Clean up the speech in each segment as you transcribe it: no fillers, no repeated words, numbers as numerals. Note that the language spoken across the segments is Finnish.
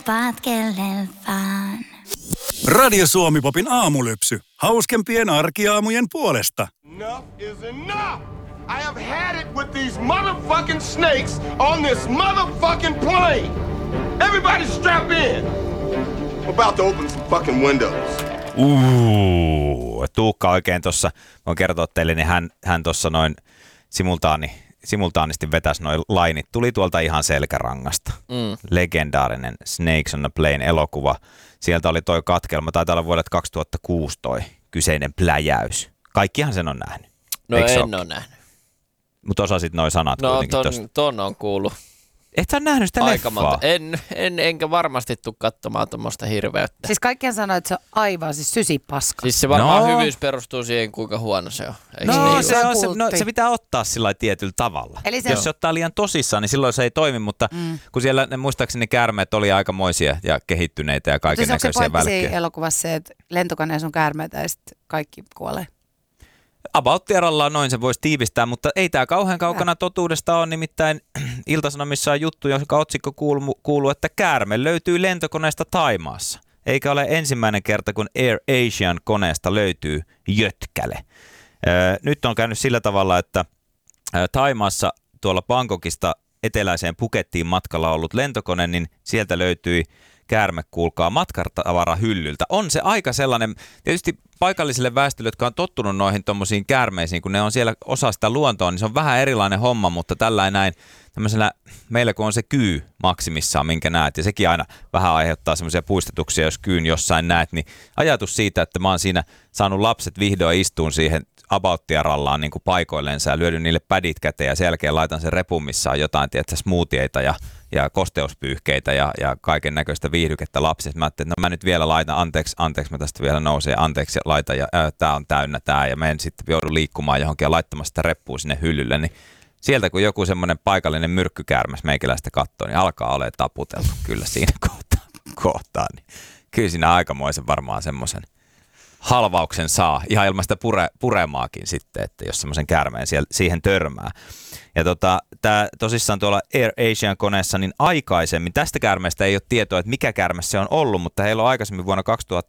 tapaat kellen vaan. Radio Suomi-popin aamulypsy. Hauskempien arkiaamujen puolesta. Enough is enough! I have had it with these motherfucking snakes on this motherfucking plane! Everybody strap in! I'm about to open some fucking windows. Tuukka oikein tuossa, voin kertoa teille, niin hän tuossa noin simultaanisti vetäisi noin lainit. Tuli tuolta ihan selkärangasta. Legendaarinen Snakes on a Plane -elokuva. Sieltä oli toi katkelma, taitaa olla vuodelta 2006 toi kyseinen pläjäys. Kaikkihan sen on nähnyt. No eikö en ole nähnyt. Mutta osasit noi sanat No kuitenkin ton on kuullut. Et sä ole nähnyt sitä Aika leffaa? monta. Enkä varmasti tule katsomaan tuommoista hirveyttä. Siis kaikkien sanoo, että se on aivan siis sysipaska. Siis se varmaan hyvyys perustuu siihen, kuinka huono se on. Eikö No, niin? se pitää ottaa sillä tietyllä tavalla. Eli Jos se ottaa liian tosissaan, niin silloin se ei toimi, mutta kun siellä muistaakseni käärmeet oli aikamoisia ja kehittyneitä ja kaiken näköisiä välkkyjä. Mutta se on se välkkyjä. elokuvassa se, että lentokoneessa on käärmeitä ja sitten kaikki kuolee. About-tierallaan noin se voisi tiivistää, mutta ei tämä kauhean kaukana totuudesta ole, nimittäin Ilta-Sanomissa on juttu, joka otsikko kuuluu, että käärme löytyy lentokoneesta Thaimaassa. Eikä ole ensimmäinen kerta, kun Air Asian koneesta löytyy jötkäle. Nyt on käynyt sillä tavalla, että Thaimaassa tuolla Bangkokista eteläiseen Phukettiin matkalla ollut lentokone, niin sieltä löytyi käärme, kuulkaa, matkatavarahyllyltä. On se aika sellainen, tietysti paikallisille väestölle, jotka on tottunut noihin tommosiin käärmeisiin, kun ne on siellä osa sitä luontoa, niin se on vähän erilainen homma, mutta tällainen näin, tämmöisellä, meillä kun on se kyy maksimissaan, minkä näet, ja sekin aina vähän aiheuttaa semmoisia puistetuksia, jos kyyn jossain näet, niin ajatus siitä, että mä oon siinä saanut lapset vihdoin istuun siihen about-tierallaan niin kuin paikoilleensa ja lyödyn niille pädit käteen ja sen jälkeen laitan sen repun, missä on jotain, tiedätkö, smoothieita ja kosteuspyyhkeitä ja kaiken näköistä viihdykettä lapsille. Mä ajattelin, että no mä nyt vielä laitan, anteeksi, mä tästä vielä nousen, anteeksi laitan ja tää on täynnä tää ja mä en sitten joudun liikkumaan johonkin ja laittamaan sitä reppua sinne hyllylle, niin sieltä kun joku semmoinen paikallinen myrkkykäärmäs meikäläistä katsoo, niin alkaa olemaan taputeltu kyllä siinä kohtaa. Niin kyllä siinä aikamoisen varmaan semmoisen halvauksen saa, ihan ilman sitä puremaakin sitten, että jos semmoisen käärmeen siihen törmää. Ja tämä tosissaan tuolla Air Asian koneessa, niin aikaisemmin, tästä käärmeestä ei ole tietoa, että mikä käärme se on ollut, mutta heillä on aikaisemmin vuonna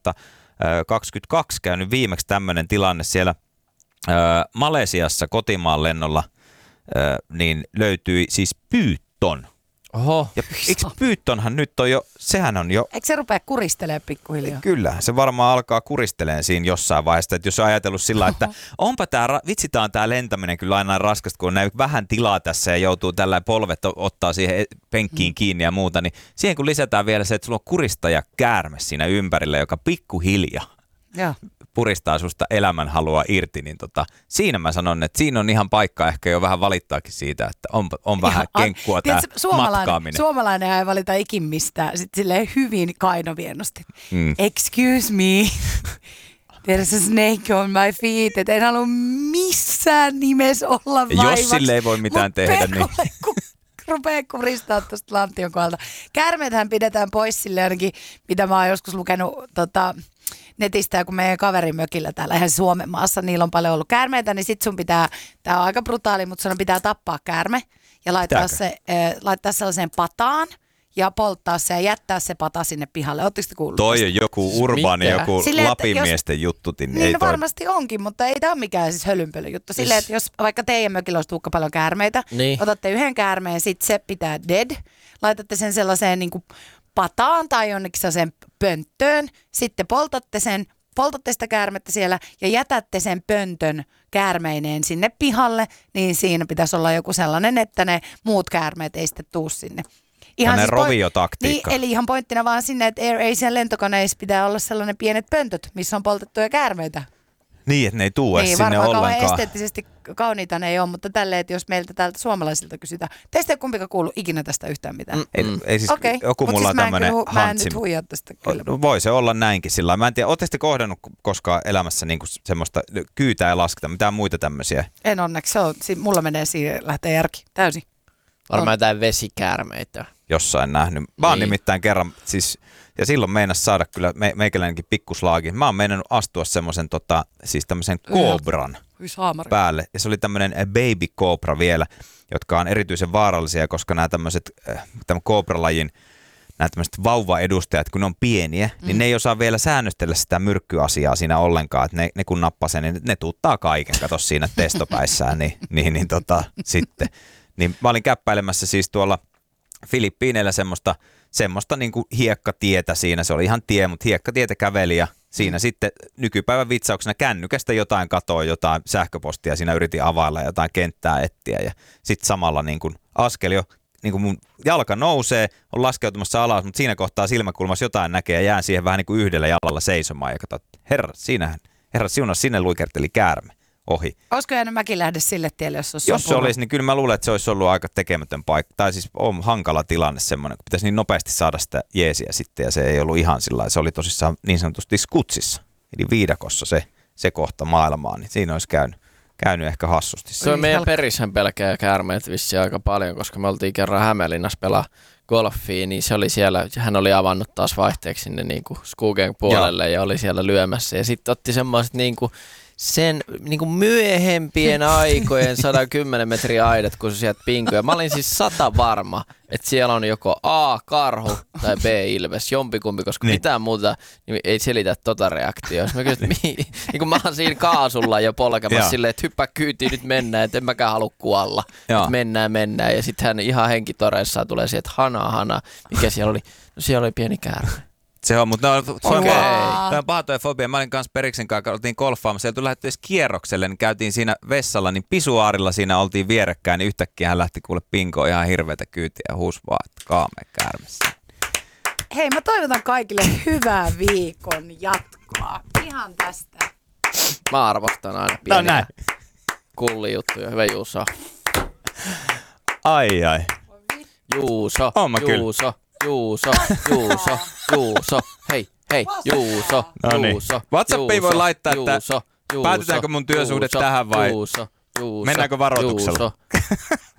2022 käynyt viimeksi tämmöinen tilanne siellä Malesiassa kotimaan lennolla, niin löytyi siis pyytton. Oho. Ja eikö pyyttonhan nyt on jo, sehän on jo... Eikö se rupea kuristelemaan pikkuhiljaa? Kyllä, se varmaan alkaa kuristeleen siinä jossain vaiheessa, että jos on ajatellut sillä, että onpa tää lentäminen kyllä aina raskasta, kun on näin vähän tilaa tässä ja joutuu tällä polvet ottaa siihen penkkiin kiinni ja muuta, niin siihen kun lisätään vielä se, että sulla on kuristaja käärme siinä ympärillä, joka pikkuhiljaa puristaa susta elämänhalua irti, niin siinä mä sanon, että siinä on ihan paikka ehkä jo vähän valittaakin siitä, että on vähän kenkkua tämä matkaaminen. Suomalainen ei valita ikin mistään, sitten silleen hyvin kainovienosti. Excuse me, there's a snake on my feet, että en halua missään nimessä olla vaivaksi. Jos sille ei voi mitään tehdä, niin... Rupeaa kuristaa tuosta lantion kohdalta. Käärmeethän pidetään pois sille ainakin, mitä mä oon joskus lukenut netistä, kun meidän kaverin mökillä täällä ihan Suomen maassa, niillä on paljon ollut käärmeitä, niin sit sun pitää, tää on aika brutaali, mutta sun pitää tappaa käärme ja laittaa sellaiseen pataan ja polttaa se ja jättää se pata sinne pihalle. Ootteko te kuullut? Toi on joku urbaani, joku Lapinmiesten juttu. Niin no varmasti onkin, mutta ei tämä ole mikään siis hölynpölyn juttu. Silleen, että jos vaikka teidän mökillä olisi Tuukka paljon käärmeitä, otatte yhden käärmeen, sit se pitää dead, laitatte sen sellaiseen niin kuin pataan tai jonnekin sellaiseen pönttöön, sitten poltatte sitä käärmettä siellä ja jätätte sen pöntön käärmeineen sinne pihalle, niin siinä pitäisi olla joku sellainen, että ne muut käärmeet ei sitten tuu sinne. Ihan siis roviotaktiikka. Niin, eli ihan pointtina vaan sinne, että Air Asian lentokoneissa pitää olla sellainen pienet pöntöt, missä on poltettuja käärmeitä. Niin, että ne ei tuu edes sinne ollenkaan. Niin, varmaan esteettisesti kauniita ne ei ole, mutta tälleen, että jos meiltä täältä suomalaisilta kysytään. Teistä ei kumpikaan kuullut ikinä tästä yhtään mitään. Ei siis joku mulla on tämmöinen hantsi. Mä en nyt huijaa tästä kyllä. Voi se olla näinkin sillä. Mä en tiedä, ootte sitten kohdannut koskaan elämässä niinku semmoista kyytä ja lasketa, mitään muita tämmöisiä? En onneksi, mulla menee siihen, lähtee järki, täysin. Varmaan jotain vesikäärmeitä. Jossain nähnyt. Mä oon nimittäin kerran, siis, ja silloin meinas saada kyllä meikäläinenkin pikkuslaagi. Mä oon meinannut astua semmoisen siis tämmöisen koobran päälle. Ja se oli tämmöinen baby cobra vielä, jotka on erityisen vaarallisia, koska nämä tämmöiset, tämän koobralajin nämä tämmöiset vauvaedustajat, kun ne on pieniä, niin ne ei osaa vielä säännöstellä sitä myrkkyasiaa siinä ollenkaan, että ne kun nappaa sen, niin ne tuuttaa kaiken, kato siinä testopäissään, niin sitten. Niin mä olin käppäilemässä siis tuolla Filippiineillä semmoista niin kuin hiekkatietä siinä, se oli ihan tie, mutta hiekkatietä käveli ja siinä sitten nykypäivän vitsauksena kännykästä jotain katoa, jotain sähköpostia, siinä yritin availla jotain kenttää etsiä ja sitten samalla niin kuin askel jo, niin kuin mun jalka nousee, on laskeutumassa alas, mutta siinä kohtaa silmäkulmassa jotain näkee ja jään siihen vähän niin kuin yhdellä jalalla seisomaan ja katsoin, herra siunas, sinne luikerteli käärme ohi. Olisiko jäänyt Mäkilähde sille tielle, jos se olisi, niin kyllä mä luulen, että se olisi ollut aika tekemätön paikka. Tai siis on hankala tilanne semmoinen, kun pitäisi niin nopeasti saada sitä jeesiä sitten, ja se ei ollut ihan sillä lailla. Se oli tosissaan niin sanotusti skutsissa, eli viidakossa se kohta maailmaa, niin siinä olisi käynyt ehkä hassusti. Se on meidän perisen pelkää käärmeet vissiin aika paljon, koska me oltiin kerran Hämeenlinnassa pelaa golfia, niin se oli siellä, hän oli avannut taas vaihteeksi sinne niin kuin Skugen puolelle ja oli siellä lyömässä. Ja sitten otti semmoiset niin kuin sen niin kuin myöhempien aikojen 110 metriä aidat, kun se sieltä pinkuja. Mä olin siis 100 varma, että siellä on joko A, karhu tai B, ilves, jompikumpi, koska mitään muuta niin ei selitä tota reaktioa. Mä kysyin, niin mä oon siinä kaasulla jo polkemassa silleen, että hyppää kyytiin, nyt mennään, että en mäkään halua kuolla. Mennään. Ja sitten hän ihan henkitoreissaan tulee siihen, että hana, mikä siellä oli? No siellä oli pieni käärme. Se on, mutta tämä on paha toi fobia. Mä olin kanssa Periksen kanssa, oltiin golfaamassa. Sieltä tuli lähdetty edes kierrokselle, niin käytiin siinä vessalla, niin pisuaarilla siinä oltiin vierekkäin, niin yhtäkkiä hän lähti kuule pinkoon ihan hirveätä kyytiä ja huusi vaan, että kaamea käärmessä. Hei, mä toivotan kaikille hyvää viikon jatkoa. Ihan tästä. Mä arvostan aina pieniä kullijuttuja. Hyvä Juuso. Ai. Juuso. Juuso. Hei, Juuso. WhatsAppiin voi laittaa, että päätetäänkö mun työsuhde tähän vai mennäänkö varoituksella?